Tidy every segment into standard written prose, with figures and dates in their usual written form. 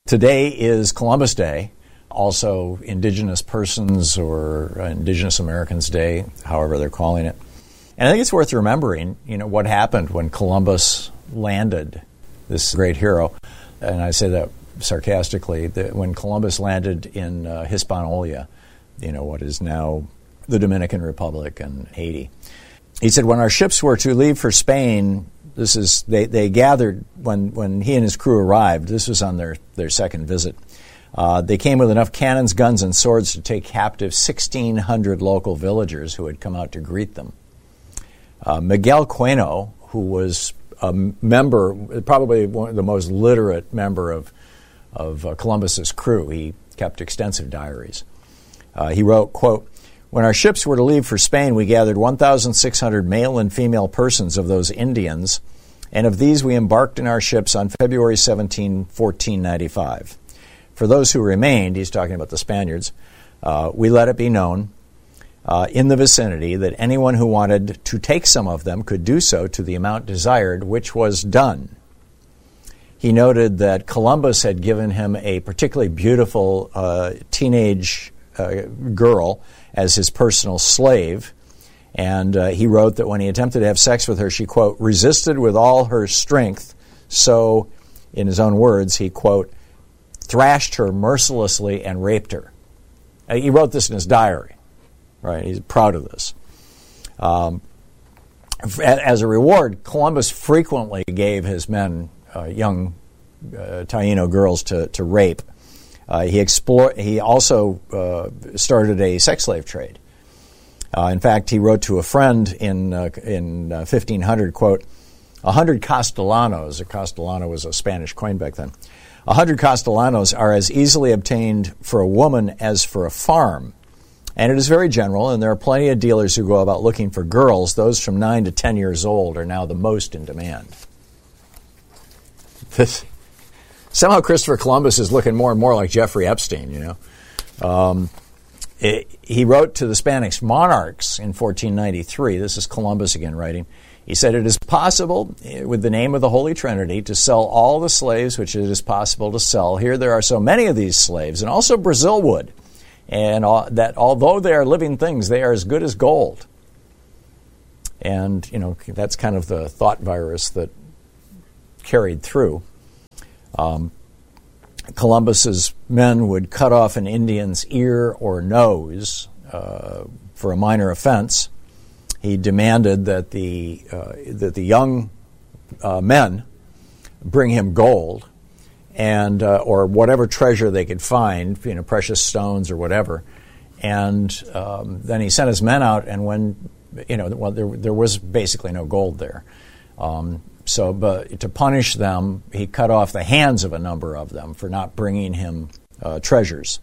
Today is Columbus Day, also Indigenous Persons or Indigenous Americans Day, however they're calling it. And I think it's worth remembering, what happened when Columbus landed, this great hero. And I say that sarcastically, that when Columbus landed in Hispaniola, what is now the Dominican Republic and Haiti. He said, when our ships were to leave for Spain, they gathered when he and his crew arrived. This was on their second visit. They came with enough cannons, guns, and swords to take captive 1,600 local villagers who had come out to greet them. Miguel Queno, who was a member, probably the most literate member of Columbus's crew, he kept extensive diaries. He wrote, quote, when our ships were to leave for Spain, we gathered 1,600 male and female persons of those Indians, and of these we embarked in our ships on February 17, 1495. For those who remained, he's talking about the Spaniards, we let it be known in the vicinity that anyone who wanted to take some of them could do so to the amount desired, which was done. He noted that Columbus had given him a particularly beautiful teenage girl as his personal slave, and he wrote that when he attempted to have sex with her, she, quote, resisted with all her strength, so, in his own words, he, quote, thrashed her mercilessly and raped her. He wrote this in his diary, right? He's proud of this. As a reward, Columbus frequently gave his men young Taino girls to rape. He also started a sex slave trade. In fact, he wrote to a friend in 1500, quote, 100 castellanos, a castellano was a Spanish coin back then, 100 castellanos are as easily obtained for a woman as for a farm. And it is very general, and there are plenty of dealers who go about looking for girls. Those from 9 to 10 years old are now the most in demand. Somehow Christopher Columbus is looking more and more like Jeffrey Epstein, He wrote to the Spanish monarchs in 1493. This is Columbus again writing. He said, it is possible, with the name of the Holy Trinity, to sell all the slaves which it is possible to sell. Here there are so many of these slaves, and also Brazil wood, and that although they are living things, they are as good as gold. And, that's kind of the thought virus that carried through. Columbus's men would cut off an Indian's ear or nose for a minor offense. He demanded that the young men bring him gold and or whatever treasure they could find, precious stones or whatever. And then he sent his men out, and when there was basically no gold there. But to punish them, he cut off the hands of a number of them for not bringing him treasures.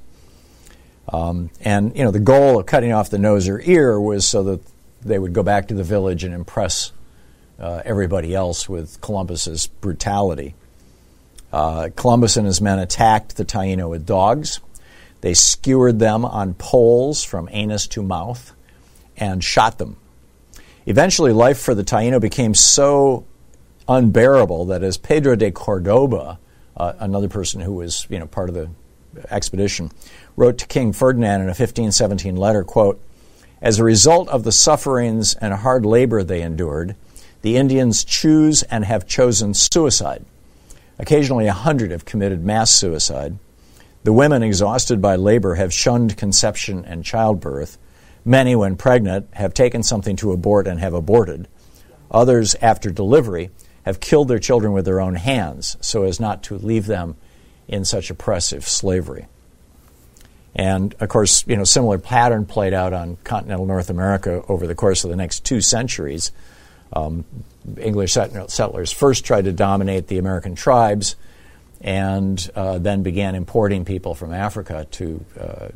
The goal of cutting off the nose or ear was so that they would go back to the village and impress everybody else with Columbus's brutality. Columbus and his men attacked the Taino with dogs. They skewered them on poles from anus to mouth and shot them. Eventually, life for the Taino became so unbearable that, as Pedro de Cordoba, another person who was part of the expedition, wrote to King Ferdinand in a 1517 letter, quote, as a result of the sufferings and hard labor they endured, the Indians choose and have chosen suicide. Occasionally 100 have committed mass suicide. The women, exhausted by labor, have shunned conception and childbirth. Many, when pregnant, have taken something to abort and have aborted. Others, after delivery, have killed their children with their own hands so as not to leave them in such oppressive slavery. And, of course, similar pattern played out on continental North America over the course of the next 2 centuries. English settlers first tried to dominate the American tribes and then began importing people from Africa to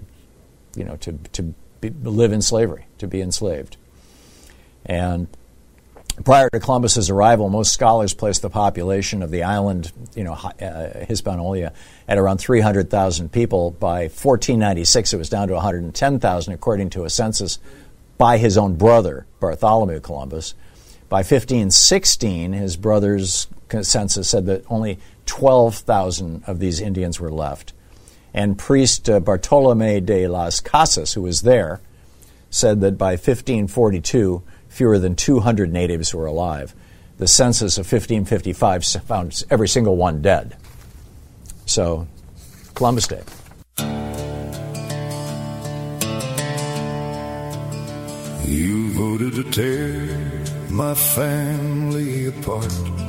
live in slavery, to be enslaved. And prior to Columbus's arrival, most scholars placed the population of the island, Hispaniola, at around 300,000 people. By 1496, it was down to 110,000, according to a census by his own brother, Bartholomew Columbus. By 1516, his brother's census said that only 12,000 of these Indians were left. And priest Bartolome de las Casas, who was there, said that by 1542, fewer than 200 natives were alive. The census of 1555 found every single one dead. So, Columbus Day. You voted to tear my family apart.